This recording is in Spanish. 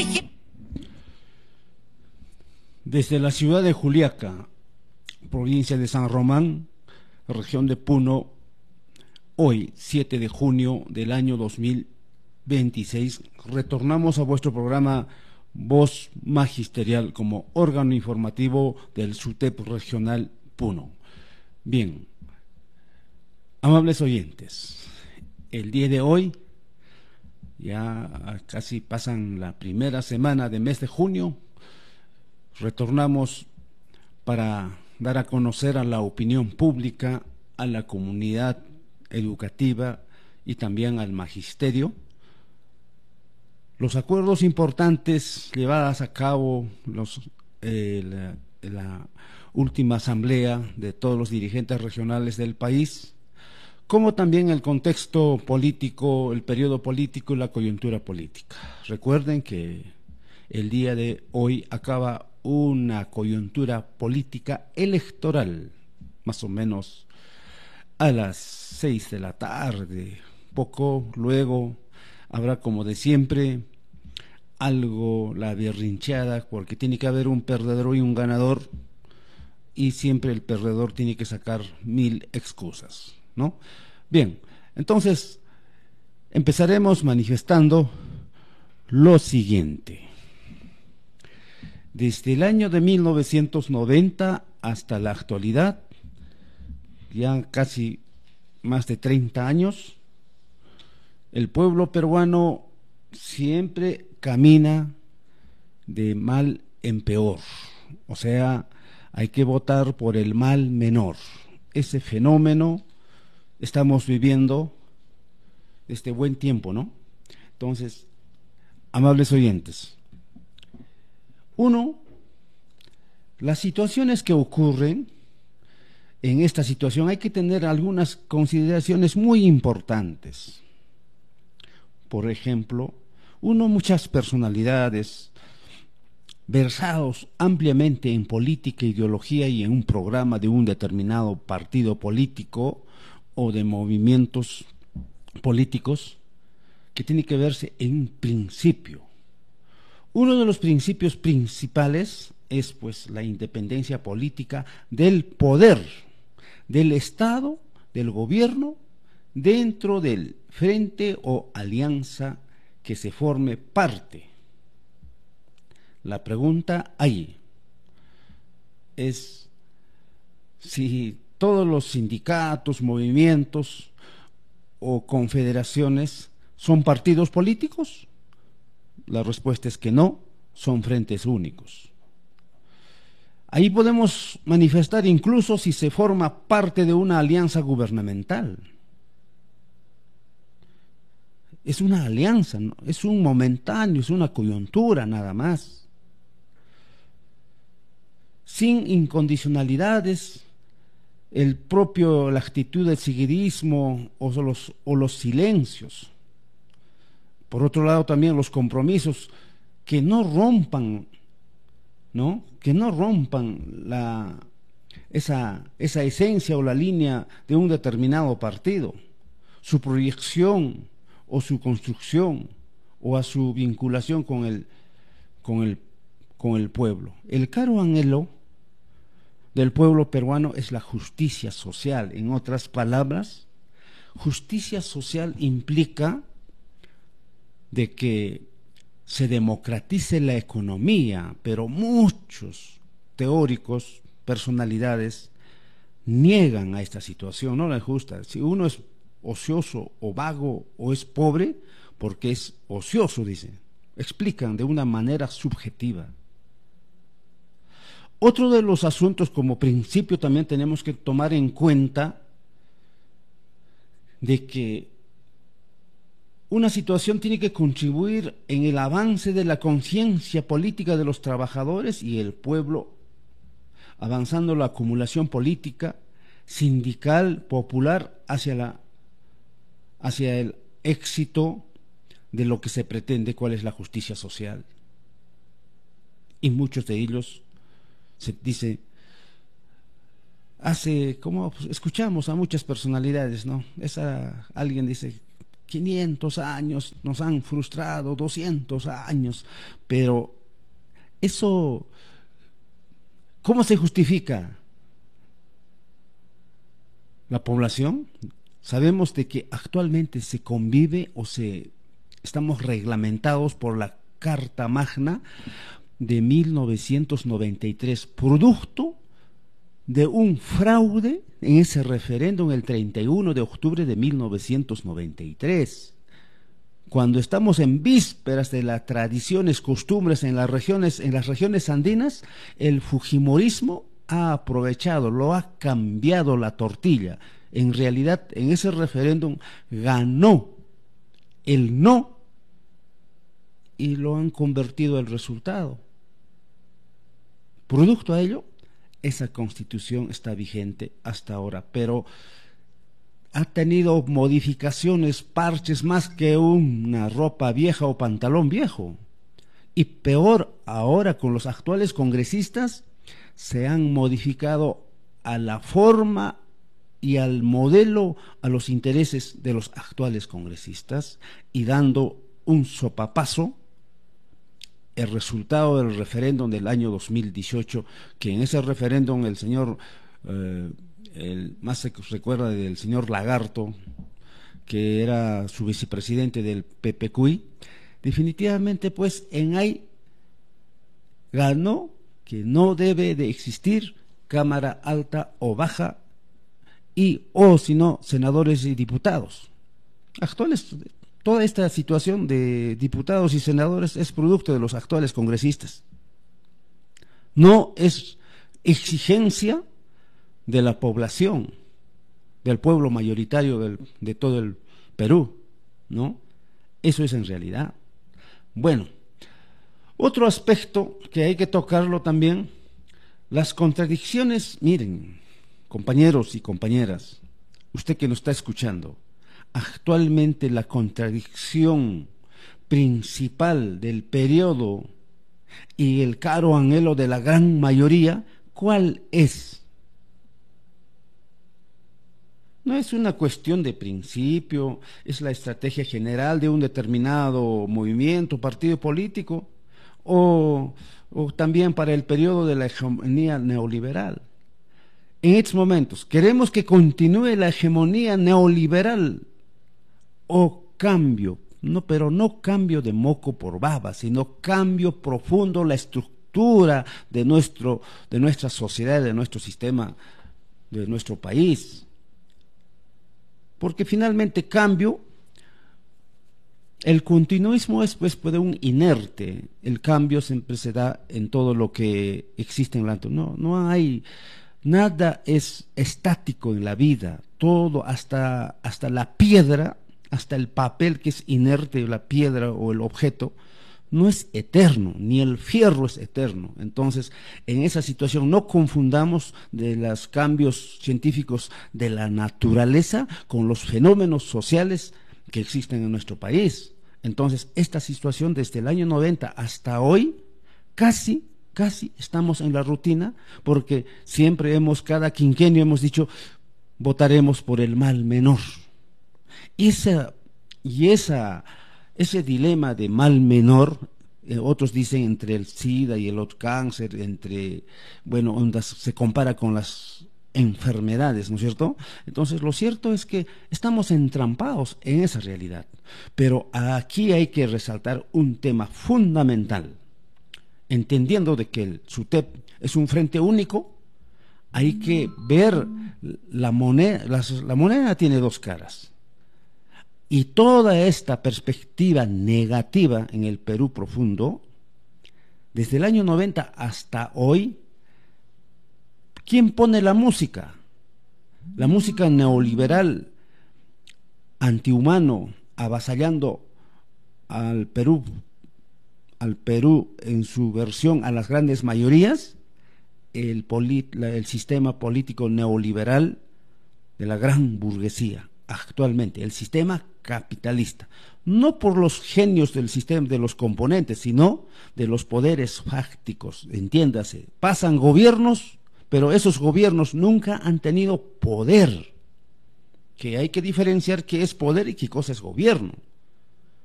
Desde la ciudad de Juliaca, provincia de San Román, región de Puno, hoy, 7 de junio del año 2026, retornamos a vuestro programa Voz Magisterial como órgano informativo del SUTEP Regional Puno. Bien, amables oyentes, el día de hoy, ya casi pasan la primera semana del mes de junio, retornamos para dar a conocer a la opinión pública, a la comunidad educativa y también al magisterio los acuerdos importantes llevados a cabo la última asamblea de todos los dirigentes regionales del país, como también el contexto político, el periodo político y la coyuntura política. Recuerden que el día de hoy acaba una coyuntura política electoral, más o menos a las 6 de la tarde. Poco luego habrá, como de siempre, algo, la berrinchada, porque tiene que haber un perdedor y un ganador, y siempre el perdedor tiene que sacar 1000 excusas, ¿no? Bien, entonces empezaremos manifestando lo siguiente. Desde el año de 1990 hasta la actualidad, ya casi más de 30 años, el pueblo peruano siempre camina de mal en peor, o sea, hay que votar por el mal menor. Ese fenómeno estamos viviendo este buen tiempo, ¿no? Entonces, amables oyentes, uno, las situaciones que ocurren en esta situación hay que tener algunas consideraciones muy importantes. Por ejemplo, muchas personalidades versados ampliamente en política, ideología y en un programa de un determinado partido político o de movimientos políticos que tiene que verse en un principio. Uno de los principios principales es pues la independencia política del poder del Estado, del gobierno, dentro del frente o alianza que se forme parte. La pregunta ahí es si todos los sindicatos, movimientos o confederaciones son partidos políticos. La respuesta es que no, son frentes únicos. Ahí podemos manifestar incluso si se forma parte de una alianza gubernamental. Es una alianza, ¿no? Es un momentáneo, es una coyuntura nada más. Sin incondicionalidades, la actitud del seguidismo o los silencios. Por otro lado, también los compromisos que no rompan, ¿no? Que no rompan esa esencia o la línea de un determinado partido, su proyección o su construcción o a su vinculación con el pueblo. El caro anhelo del pueblo peruano es la justicia social. En otras palabras, justicia social implica de que se democratice la economía, pero muchos teóricos, personalidades, niegan a esta situación, no les gusta. Si uno es ocioso o vago o es pobre, porque es ocioso, dicen, explican de una manera subjetiva. Otro de los asuntos como principio también tenemos que tomar en cuenta de que una situación tiene que contribuir en el avance de la conciencia política de los trabajadores y el pueblo, avanzando la acumulación política, sindical, popular hacia el éxito de lo que se pretende, cuál es la justicia social. Y muchos de ellos se dice, como escuchamos a muchas personalidades, ¿no? Alguien dice, 500 años, nos han frustrado 200 años, pero eso, ¿cómo se justifica? La población, sabemos de que actualmente se convive estamos reglamentados por la Carta Magna de 1993, producto de un fraude en ese referéndum el 31 de octubre de 1993. Cuando estamos en vísperas de las tradiciones, costumbres en las regiones andinas, el fujimorismo ha aprovechado, lo ha cambiado la tortilla. En realidad, en ese referéndum ganó el no y lo han convertido el resultado. Producto a ello, esa constitución está vigente hasta ahora, pero ha tenido modificaciones, parches, más que una ropa vieja o pantalón viejo. Y peor, ahora con los actuales congresistas, se han modificado a la forma y al modelo, a los intereses de los actuales congresistas, y dando un sopapazo el resultado del referéndum del año 2018, que en ese referéndum el señor, más se recuerda del señor Lagarto, que era su vicepresidente del PPQI, definitivamente pues en ahí ganó que no debe de existir Cámara Alta o Baja o si no, senadores y diputados. Actuales, toda esta situación de diputados y senadores es producto de los actuales congresistas. No es exigencia de la población, del pueblo mayoritario de todo el Perú, ¿no? Eso es en realidad. Bueno, otro aspecto que hay que tocarlo también, las contradicciones. Miren, compañeros y compañeras, usted que nos está escuchando, actualmente la contradicción principal del periodo y el caro anhelo de la gran mayoría, ¿cuál es? No es una cuestión de principio, es la estrategia general de un determinado movimiento, partido político, o también para el periodo de la hegemonía neoliberal. En estos momentos, ¿queremos que continúe la hegemonía neoliberal o cambio? No, pero no cambio de moco por baba, sino cambio profundo la estructura de nuestra sociedad, de nuestro sistema, de nuestro país. Porque finalmente cambio, el continuismo es pues de un inerte, el cambio siempre se da en todo lo que existe en la naturaleza. No hay, nada es estático en la vida, todo, hasta la piedra, hasta el papel que es inerte, la piedra o el objeto, no es eterno, ni el fierro es eterno. Entonces, en esa situación no confundamos de los cambios científicos de la naturaleza con los fenómenos sociales que existen en nuestro país. Entonces, esta situación desde el año 90 hasta hoy, casi estamos en la rutina, porque siempre cada quinquenio hemos dicho, votaremos por el mal menor. Ese dilema de mal menor, otros dicen entre el SIDA y el otro cáncer, se compara con las enfermedades, ¿no es cierto? Entonces, lo cierto es que estamos entrampados en esa realidad. Pero aquí hay que resaltar un tema fundamental. Entendiendo de que el SUTEP es un frente único, hay que ver la moneda. La moneda tiene dos caras. Y toda esta perspectiva negativa en el Perú profundo, desde el año 90 hasta hoy, ¿quién pone la música? La música neoliberal, antihumano, avasallando al Perú en su versión a las grandes mayorías, el sistema político neoliberal de la gran burguesía. Actualmente, el sistema capitalista, no por los genios del sistema, de los componentes, sino de los poderes fácticos, entiéndase, pasan gobiernos, pero esos gobiernos nunca han tenido poder. que hay que diferenciar qué es poder y qué cosa es gobierno.